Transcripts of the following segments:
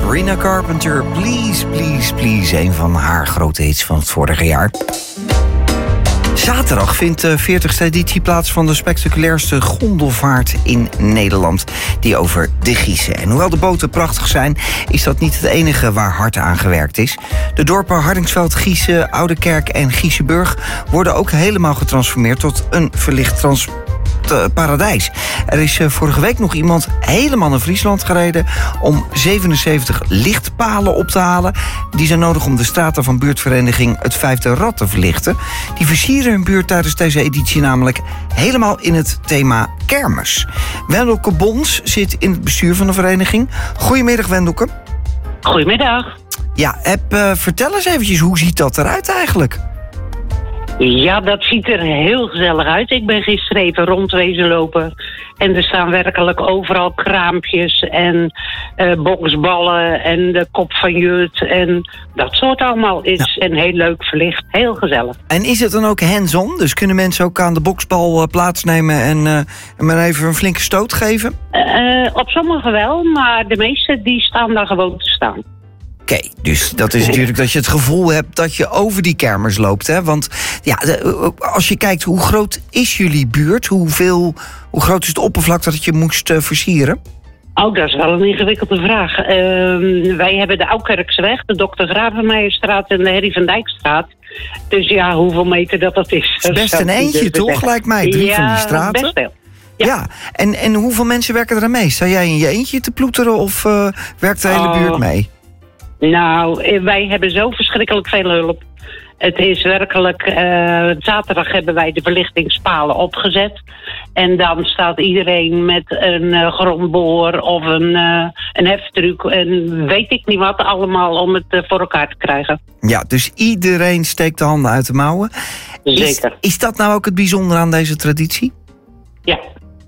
Sabrina Carpenter, Please, Please, Please. Een van haar grote hits van het vorige jaar. Zaterdag vindt de 40ste editie plaats van de spectaculairste gondelvaart in Nederland. Die over de Giezen. En hoewel de boten prachtig zijn, is dat niet het enige waar hard aan gewerkt is. De dorpen Hardingsveld, Giezen, Oudekerk en Giezenburg worden ook helemaal getransformeerd tot een verlicht paradijs. Er is vorige week nog iemand helemaal naar Friesland gereden om 77 lichtpalen op te halen. Die zijn nodig om de straten van buurtvereniging Het Vijfde Rad te verlichten. Die versieren hun buurt tijdens deze editie namelijk helemaal in het thema kermis. Wendelke Bons zit in het bestuur van de vereniging. Goedemiddag, Wendelke. Goedemiddag. Ja, vertel eens eventjes, hoe ziet dat eruit eigenlijk? Ja, dat ziet er heel gezellig uit. Ik ben gisteren even rondwezen lopen. En er staan werkelijk overal kraampjes en boksballen en de kop van Jut. En dat soort allemaal is en heel leuk verlicht. Heel gezellig. En is het dan ook hands-on? Dus kunnen mensen ook aan de boksbal plaatsnemen en maar even een flinke stoot geven? Op sommigen wel, maar de meeste die staan daar gewoon te staan. Oké, dus dat is natuurlijk dat je het gevoel hebt dat je over die kermis loopt. Hè? Want ja, als je kijkt, hoe groot is jullie buurt? Hoe groot is het oppervlak dat je moest versieren? Oh, dat is wel een ingewikkelde vraag. Wij hebben de Oukerkseweg, de Dr. Gravenmeijerstraat en de Herrie van Dijkstraat. Dus ja, hoeveel meter dat is. Het is best een eentje, toch? Lijkt mij, 3 van die straten. Best veel. Ja, en hoeveel mensen werken er aan mee? Sta jij in je eentje te ploeteren of werkt de hele buurt mee? Nou, wij hebben zo verschrikkelijk veel hulp. Het is werkelijk... zaterdag hebben wij de verlichtingspalen opgezet. En dan staat iedereen met een grondboor of een heftruck en weet ik niet wat allemaal om het voor elkaar te krijgen. Ja, dus iedereen steekt de handen uit de mouwen. Zeker. Is dat nou ook het bijzondere aan deze traditie? Ja.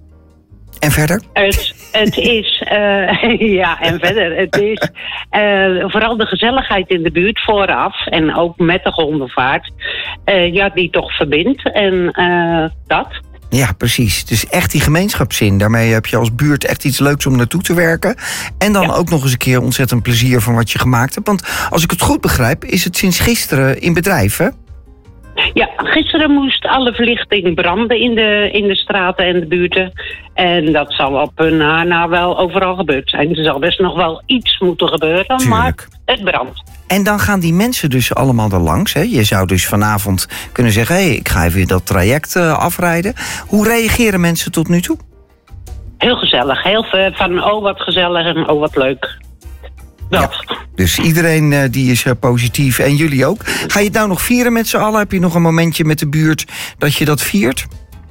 En verder? Het is, ja, en verder. Het is vooral de gezelligheid in de buurt vooraf en ook met de gondelvaart, die toch verbindt en dat. Ja, precies. Dus echt die gemeenschapszin. Daarmee heb je als buurt echt iets leuks om naartoe te werken. En dan ook nog eens een keer ontzettend plezier van wat je gemaakt hebt. Want als ik het goed begrijp, is het sinds gisteren in bedrijf, hè? Ja, gisteren moest alle verlichting branden in de straten en de buurten. En dat zal op na wel overal gebeurd zijn. Er zal best nog wel iets moeten gebeuren, tuurlijk. Maar het brandt. En dan gaan die mensen dus allemaal er langs. Hè? Je zou dus vanavond kunnen zeggen, hey, ik ga even dat traject afrijden. Hoe reageren mensen tot nu toe? Heel gezellig. Heel veel van, oh wat gezellig en oh wat leuk. Ja, dus iedereen die is positief en jullie ook. Ga je het nou nog vieren met z'n allen? Heb je nog een momentje met de buurt dat je dat viert?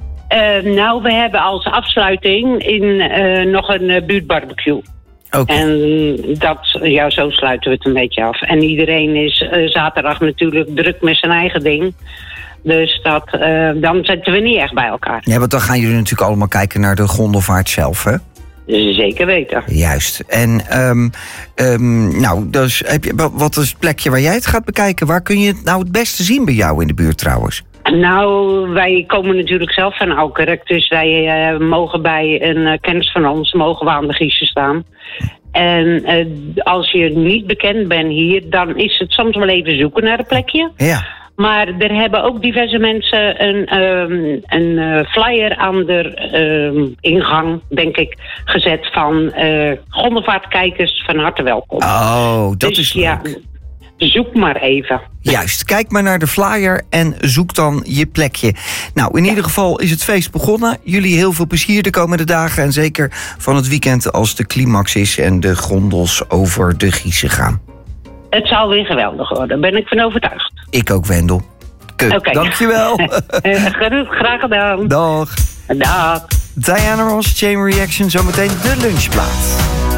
Nou, we hebben als afsluiting nog een buurtbarbecue. Okay. En zo sluiten we het een beetje af. En iedereen is zaterdag natuurlijk druk met zijn eigen ding. Dus dan zitten we niet echt bij elkaar. Ja, want dan gaan jullie natuurlijk allemaal kijken naar de gondelvaart zelf, hè? Zeker weten. Juist. En dus wat is het plekje waar jij het gaat bekijken? Waar kun je het nou het beste zien bij jou in de buurt trouwens? Nou, wij komen natuurlijk zelf van Oukerk. Dus wij mogen bij een kennis van ons mogen we aan de Giezen staan. En als je niet bekend bent hier, dan is het soms wel even zoeken naar een plekje. Ja. Maar er hebben ook diverse mensen een flyer aan de ingang, denk ik, gezet van gondelvaartkijkers van harte welkom. Oh, dat dus is leuk. Ja, zoek maar even. Juist, kijk maar naar de flyer en zoek dan je plekje. Nou, in ieder geval is het feest begonnen. Jullie heel veel plezier de komende dagen en zeker van het weekend als de climax is en de gondels over de Giezen gaan. Het zal weer geweldig worden, daar ben ik van overtuigd. Ik ook, Wendel. Okay. Dankjewel. Graag gedaan. Dag. Dag. Diana Ross, Chain Reaction, zometeen de lunchplaat.